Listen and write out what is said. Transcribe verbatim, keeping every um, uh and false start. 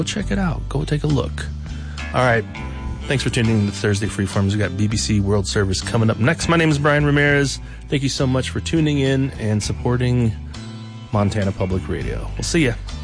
Go check it out. Go take a look. All right. Thanks for tuning in to Thursday Freeforms. We got B B C World Service coming up next. My name is Brian Ramirez. Thank you so much for tuning in and supporting Montana Public Radio. We'll see you.